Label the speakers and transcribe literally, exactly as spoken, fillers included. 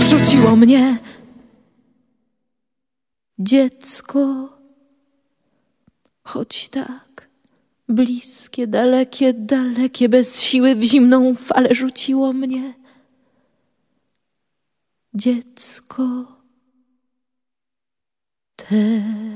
Speaker 1: rzuciło mnie. Dziecko, choć tak bliskie, dalekie, dalekie, bez siły w zimną falę rzuciło mnie. Dziecko, te